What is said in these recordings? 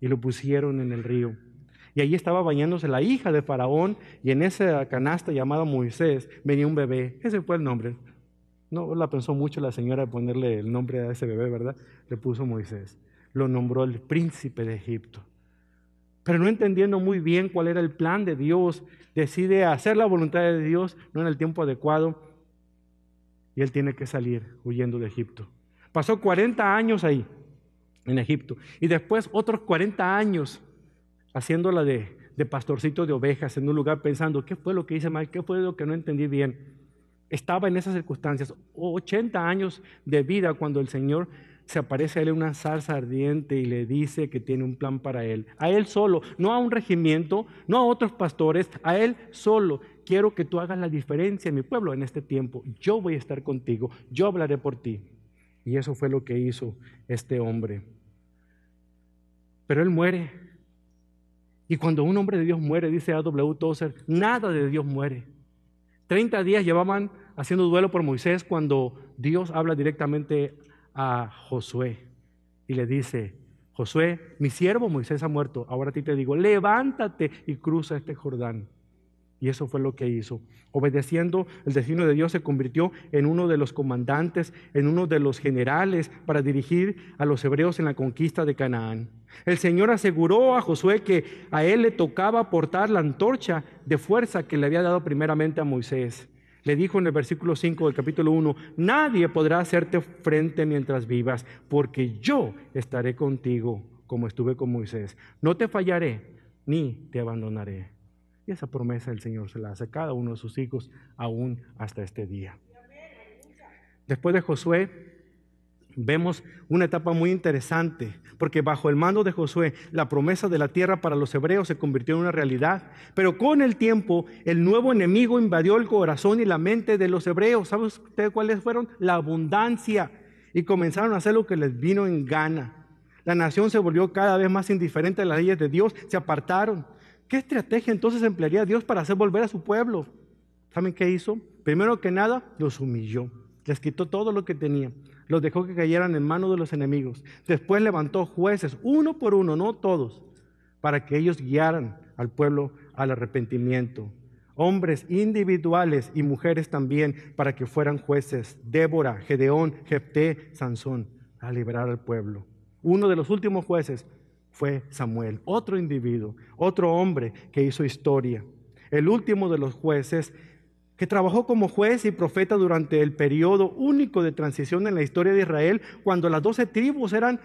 y lo pusieron en el río. Y allí estaba bañándose la hija de Faraón, y en esa canasta llamada Moisés venía un bebé. Ese fue el nombre. No la pensó mucho la señora ponerle el nombre a ese bebé, ¿verdad? Le puso Moisés. Lo nombró el príncipe de Egipto. Pero no entendiendo muy bien cuál era el plan de Dios, decide hacer la voluntad de Dios, no en el tiempo adecuado, y él tiene que salir huyendo de Egipto. Pasó 40 años ahí, en Egipto, y después otros 40 años haciéndola de pastorcito de ovejas en un lugar pensando, ¿qué fue lo que hice mal? ¿Qué fue lo que no entendí bien? Estaba en esas circunstancias, 80 años de vida cuando el Señor se aparece a él en una zarza ardiente y le dice que tiene un plan para él. A él solo, no a un regimiento, no a otros pastores, a él solo. Quiero que tú hagas la diferencia en mi pueblo en este tiempo. Yo voy a estar contigo, yo hablaré por ti. Y eso fue lo que hizo este hombre. Pero él muere. Y cuando un hombre de Dios muere, dice A.W. Tozer, nada de Dios muere. 30 días llevaban haciendo duelo por Moisés cuando Dios habla directamente a Josué y le dice, Josué, mi siervo Moisés ha muerto, ahora a ti te digo, levántate y cruza este Jordán. Y eso fue lo que hizo. Obedeciendo el destino de Dios, se convirtió en uno de los comandantes, en uno de los generales para dirigir a los hebreos en la conquista de Canaán. El Señor aseguró a Josué que a él le tocaba portar la antorcha de fuerza que le había dado primeramente a Moisés. Le dijo en el versículo 5 del capítulo 1, nadie podrá hacerte frente mientras vivas, porque yo estaré contigo como estuve con Moisés. No te fallaré ni te abandonaré. Y esa promesa el Señor se la hace a cada uno de sus hijos, aún hasta este día. Después de Josué, vemos una etapa muy interesante, porque bajo el mando de Josué, la promesa de la tierra para los hebreos se convirtió en una realidad. Pero con el tiempo, el nuevo enemigo invadió el corazón y la mente de los hebreos. ¿Saben ustedes cuáles fueron? La abundancia. Y comenzaron a hacer lo que les vino en gana. La nación se volvió cada vez más indiferente a las leyes de Dios, se apartaron. ¿Qué estrategia entonces emplearía Dios para hacer volver a su pueblo? ¿Saben qué hizo? Primero que nada, los humilló. Les quitó todo lo que tenían. Los dejó que cayeran en manos de los enemigos. Después levantó jueces, uno por uno, no todos, para que ellos guiaran al pueblo al arrepentimiento. Hombres individuales y mujeres también, para que fueran jueces. Débora, Gedeón, Jefté, Sansón, a liberar al pueblo. Uno de los últimos jueces fue Samuel, otro individuo, otro hombre que hizo historia. El último de los jueces que trabajó como juez y profeta durante el periodo único de transición en la historia de Israel, cuando las 12 tribus eran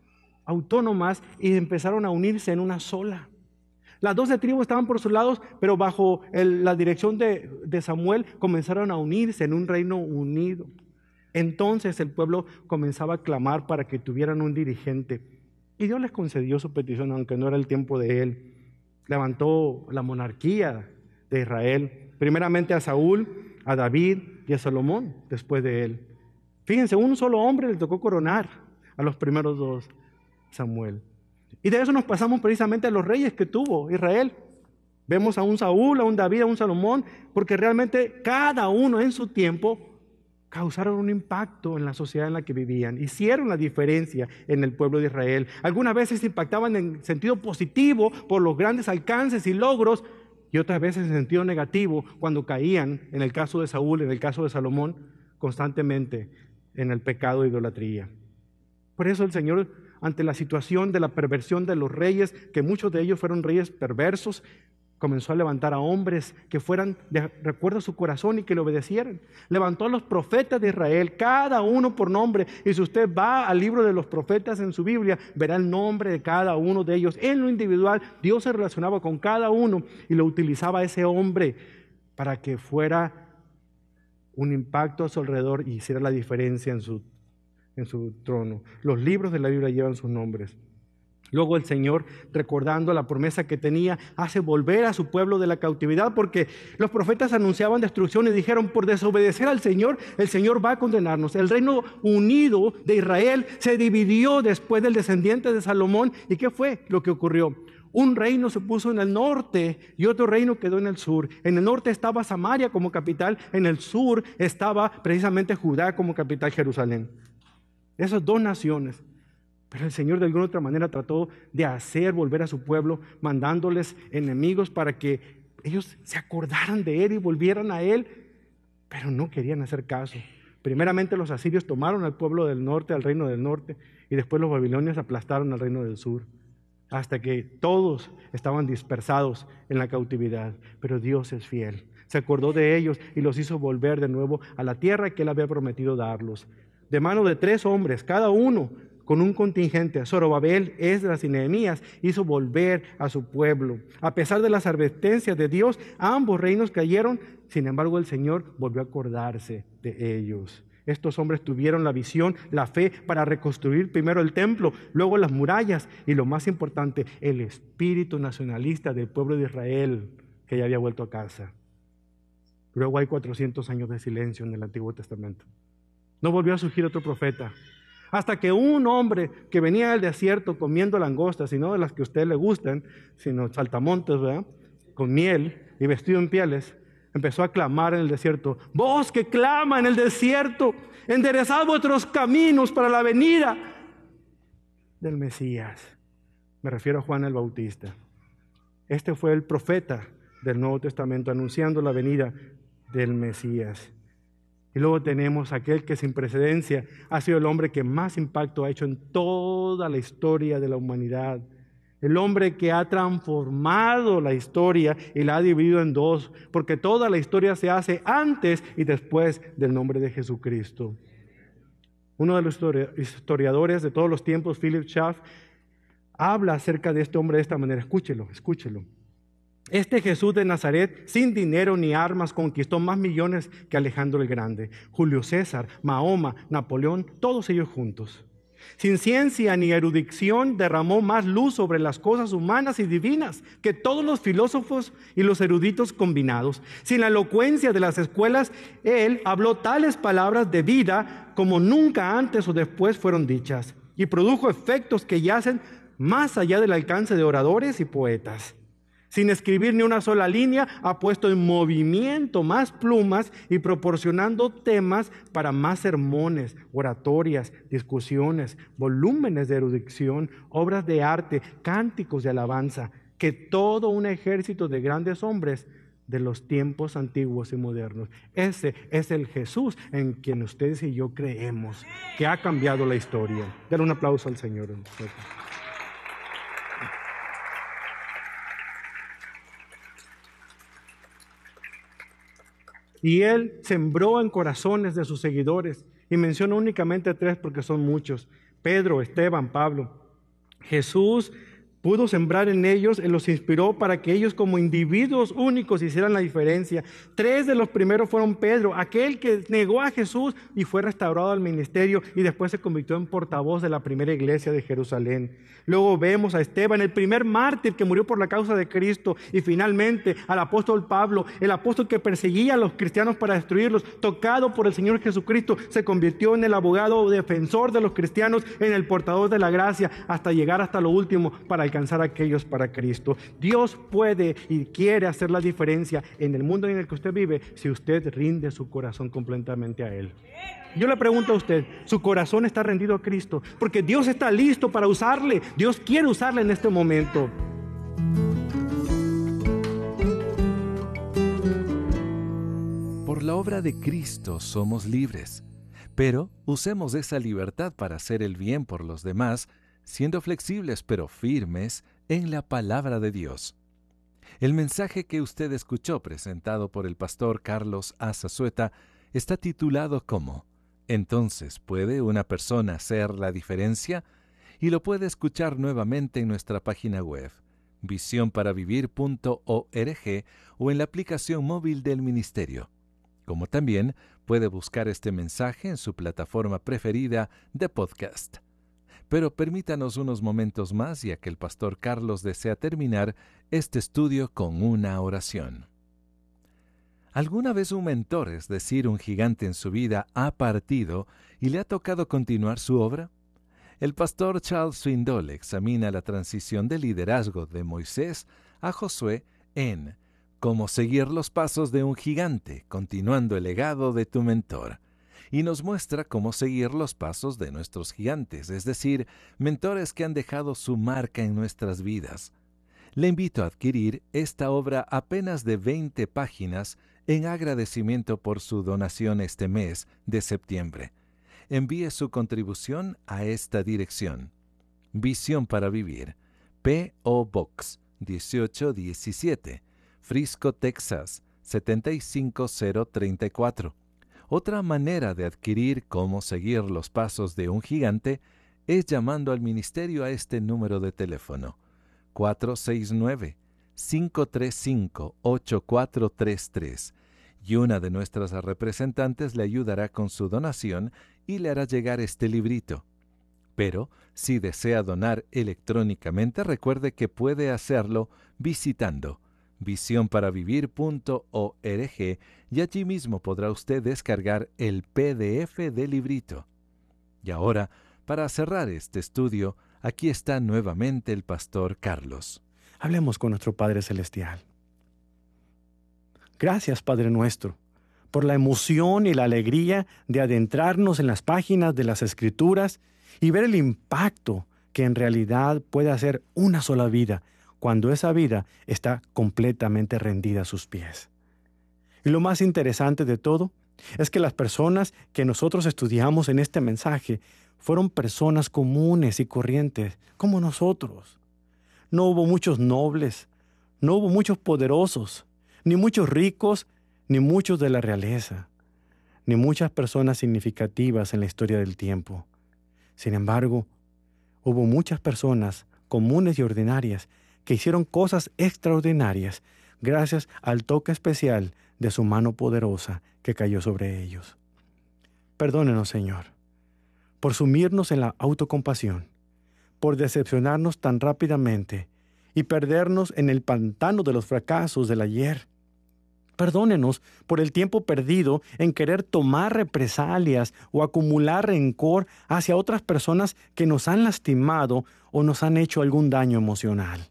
autónomas y empezaron a unirse en una sola. Las 12 tribus estaban por sus lados, pero bajo la dirección de Samuel comenzaron a unirse en un reino unido. Entonces el pueblo comenzaba a clamar para que tuvieran un dirigente. Y Dios les concedió su petición, aunque no era el tiempo de él. Levantó la monarquía de Israel, primeramente a Saúl, a David y a Salomón, después de él. Fíjense, un solo hombre le tocó coronar a los primeros dos, Samuel. Y de eso nos pasamos precisamente a los reyes que tuvo Israel. Vemos a un Saúl, a un David, a un Salomón, porque realmente cada uno en su tiempo causaron un impacto en la sociedad en la que vivían, hicieron la diferencia en el pueblo de Israel. Algunas veces impactaban en sentido positivo por los grandes alcances y logros, y otras veces en sentido negativo cuando caían, en el caso de Saúl, en el caso de Salomón, constantemente en el pecado e idolatría. Por eso el Señor, ante la situación de la perversión de los reyes, que muchos de ellos fueron reyes perversos, comenzó a levantar a hombres que fueran de recuerdo a su corazón y que le obedecieran. Levantó a los profetas de Israel, cada uno por nombre. Y si usted va al libro de los profetas en su Biblia, verá el nombre de cada uno de ellos. En lo individual, Dios se relacionaba con cada uno y lo utilizaba a ese hombre para que fuera un impacto a su alrededor y hiciera la diferencia en su trono. Los libros de la Biblia llevan sus nombres. Luego el Señor, recordando la promesa que tenía, hace volver a su pueblo de la cautividad, porque los profetas anunciaban destrucción y dijeron, por desobedecer al Señor, el Señor va a condenarnos. El reino unido de Israel se dividió después del descendiente de Salomón. ¿Y qué fue lo que ocurrió? Un reino se puso en el norte y otro reino quedó en el sur. En el norte estaba Samaria como capital, en el sur estaba precisamente Judá como capital, Jerusalén. Esas dos naciones. Pero el Señor de alguna otra manera trató de hacer volver a su pueblo, mandándoles enemigos para que ellos se acordaran de Él y volvieran a Él, pero no querían hacer caso. Primeramente los asirios tomaron al pueblo del norte, al reino del norte, y después los babilonios aplastaron al reino del sur, hasta que todos estaban dispersados en la cautividad. Pero Dios es fiel. Se acordó de ellos y los hizo volver de nuevo a la tierra que Él había prometido darlos. De mano de 3 hombres, cada uno con un contingente, Zorobabel, Esdras y Nehemías, hizo volver a su pueblo. A pesar de las advertencias de Dios, ambos reinos cayeron. Sin embargo, el Señor volvió a acordarse de ellos. Estos hombres tuvieron la visión, la fe para reconstruir primero el templo, luego las murallas y lo más importante, el espíritu nacionalista del pueblo de Israel que ya había vuelto a casa. Luego hay 400 años de silencio en el Antiguo Testamento. No volvió a surgir otro profeta. Hasta que un hombre que venía del desierto comiendo langostas, y no de las que a usted le gustan, sino saltamontes, ¿verdad?, con miel y vestido en pieles, empezó a clamar en el desierto: voz que clama en el desierto, enderezad vuestros caminos para la venida del Mesías. Me refiero a Juan el Bautista. Este fue el profeta del Nuevo Testamento anunciando la venida del Mesías. Y luego tenemos aquel que sin precedencia ha sido el hombre que más impacto ha hecho en toda la historia de la humanidad. El hombre que ha transformado la historia y la ha dividido en 2, porque toda la historia se hace antes y después del nombre de Jesucristo. Uno de los historiadores de todos los tiempos, Philip Schaff, habla acerca de este hombre de esta manera. Escúchelo. Este Jesús de Nazaret, sin dinero ni armas, conquistó más millones que Alejandro el Grande, Julio César, Mahoma, Napoleón, todos ellos juntos. Sin ciencia ni erudición, derramó más luz sobre las cosas humanas y divinas que todos los filósofos y los eruditos combinados. Sin la elocuencia de las escuelas, él habló tales palabras de vida como nunca antes o después fueron dichas, y produjo efectos que yacen más allá del alcance de oradores y poetas. Sin escribir ni una sola línea, ha puesto en movimiento más plumas y proporcionando temas para más sermones, oratorias, discusiones, volúmenes de erudición, obras de arte, cánticos de alabanza, que todo un ejército de grandes hombres de los tiempos antiguos y modernos. Ese es el Jesús en quien ustedes y yo creemos, que ha cambiado la historia. Denle un aplauso al Señor. Y Él sembró en corazones de sus seguidores, y menciono únicamente 3 porque son muchos: Pedro, Esteban, Pablo. Jesús pudo sembrar en ellos, Él los inspiró para que ellos como individuos únicos hicieran la diferencia. 3 de los primeros fueron Pedro, aquel que negó a Jesús y fue restaurado al ministerio y después se convirtió en portavoz de la primera iglesia de Jerusalén. Luego vemos a Esteban, el primer mártir que murió por la causa de Cristo, y finalmente al apóstol Pablo, el apóstol que perseguía a los cristianos para destruirlos, tocado por el Señor Jesucristo, se convirtió en el abogado o defensor de los cristianos, en el portador de la gracia, hasta llegar hasta lo último para alcanzar a aquellos para Cristo. Dios puede y quiere hacer la diferencia en el mundo en el que usted vive si usted rinde su corazón completamente a Él. Yo le pregunto a usted, ¿su corazón está rendido a Cristo? Porque Dios está listo para usarle. Dios quiere usarle en este momento. Por la obra de Cristo somos libres, pero usemos esa libertad para hacer el bien por los demás, siendo flexibles pero firmes en la palabra de Dios. El mensaje que usted escuchó presentado por el pastor Carlos A. Zazueta está titulado como ¿Entonces puede una persona hacer la diferencia? Y lo puede escuchar nuevamente en nuestra página web, visionparavivir.org, o en la aplicación móvil del ministerio. Como también puede buscar este mensaje en su plataforma preferida de podcast. Pero permítanos unos momentos más, ya que el pastor Carlos desea terminar este estudio con una oración. ¿Alguna vez un mentor, es decir, un gigante en su vida, ha partido y le ha tocado continuar su obra? El pastor Charles Swindoll examina la transición de liderazgo de Moisés a Josué en Cómo seguir los pasos de un gigante, continuando el legado de tu mentor. y nos muestra cómo seguir los pasos de nuestros gigantes, es decir, mentores que han dejado su marca en nuestras vidas. Le invito a adquirir esta obra apenas de 20 páginas en agradecimiento por su donación este mes de septiembre. Envíe su contribución a esta dirección: Visión para Vivir, P.O. Box 1817, Frisco, Texas 75034. Otra manera de adquirir Cómo seguir los pasos de un gigante es llamando al ministerio a este número de teléfono: 469-535-8433, y una de nuestras representantes le ayudará con su donación y le hará llegar este librito. Pero, si desea donar electrónicamente, recuerde que puede hacerlo visitando visionparavivir.org, y allí mismo podrá usted descargar el PDF del librito. Y ahora, para cerrar este estudio, aquí está nuevamente el pastor Carlos. Hablemos con nuestro Padre Celestial. Gracias, Padre nuestro, por la emoción y la alegría de adentrarnos en las páginas de las Escrituras y ver el impacto que en realidad puede hacer una sola vida cuando esa vida está completamente rendida a sus pies. Y lo más interesante de todo es que las personas que nosotros estudiamos en este mensaje fueron personas comunes y corrientes, como nosotros. No hubo muchos nobles, no hubo muchos poderosos, ni muchos ricos, ni muchos de la realeza, ni muchas personas significativas en la historia del tiempo. Sin embargo, hubo muchas personas comunes y ordinarias que hicieron cosas extraordinarias gracias al toque especial de su mano poderosa que cayó sobre ellos. Perdónenos, Señor, por sumirnos en la autocompasión, por decepcionarnos tan rápidamente y perdernos en el pantano de los fracasos del ayer. Perdónenos por el tiempo perdido en querer tomar represalias o acumular rencor hacia otras personas que nos han lastimado o nos han hecho algún daño emocional.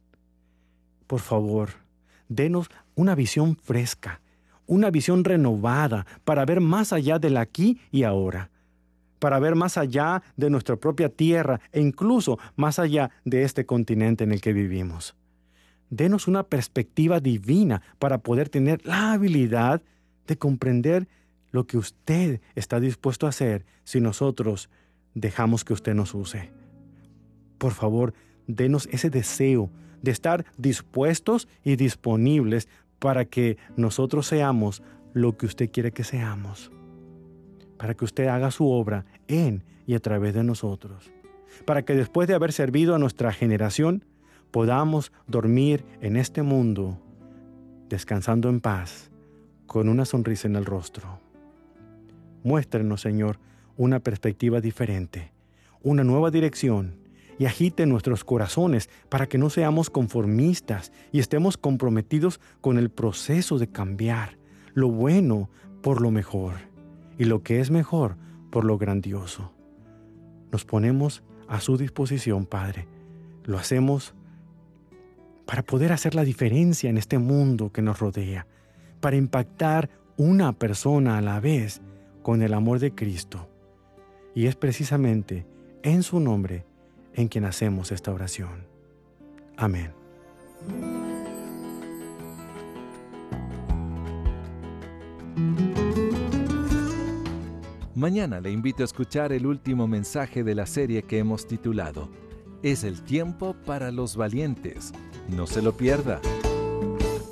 Por favor, denos una visión fresca, una visión renovada para ver más allá del aquí y ahora, para ver más allá de nuestra propia tierra e incluso más allá de este continente en el que vivimos. Denos una perspectiva divina para poder tener la habilidad de comprender lo que usted está dispuesto a hacer si nosotros dejamos que usted nos use. Por favor, denos ese deseo de estar dispuestos y disponibles para que nosotros seamos lo que usted quiere que seamos, para que usted haga su obra en y a través de nosotros, para que después de haber servido a nuestra generación, podamos dormir en este mundo, descansando en paz, con una sonrisa en el rostro. Muéstrenos, Señor, una perspectiva diferente, una nueva dirección, y agite nuestros corazones para que no seamos conformistas y estemos comprometidos con el proceso de cambiar lo bueno por lo mejor y lo que es mejor por lo grandioso. Nos ponemos a su disposición, Padre. Lo hacemos para poder hacer la diferencia en este mundo que nos rodea, para impactar una persona a la vez con el amor de Cristo. Y es precisamente en su nombre en quien hacemos esta oración. Amén. Mañana le invito a escuchar el último mensaje de la serie que hemos titulado Es el tiempo para los valientes. No se lo pierda.